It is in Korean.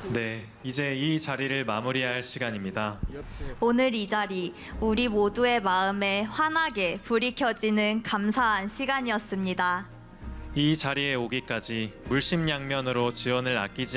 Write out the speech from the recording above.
네, 이제 이 자리를 마무리할 시간입니다. 오늘 이 자리 우리 모두의 마음에 환하게 불이 켜지는 감사한 시간이었습니다. 이 자리에 오기까지 물심양면으로 지원을 아끼지